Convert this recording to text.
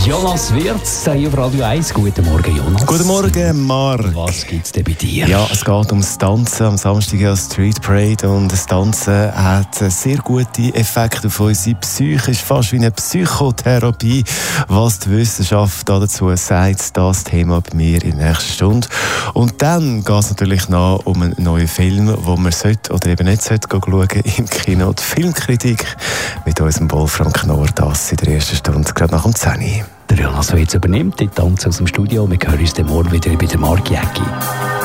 Jonas Wirz, hier auf Radio 1. Guten Morgen, Jonas. Guten Morgen, Marc. Was gibt es denn bei dir? Ja, es geht ums Tanzen. Am Samstag ja Street Parade und das Tanzen hat sehr gute Effekte auf unsere Psyche. Es ist fast wie eine Psychotherapie. Was die Wissenschaft dazu sagt, das Thema bei mir in der nächsten Stunde. Und dann geht es natürlich noch um einen neuen Film, den man sollte oder eben nicht sollte schauen im Kino. Die Filmkritik mit unserem Wolfram Knorr, das in der ersten Stunde, gerade nach dem 10 Uhr. Der Jonas Wirz übernimmt die Tanz aus dem Studio. Wir hören uns dann morgen wieder bei der Marc Jäcki.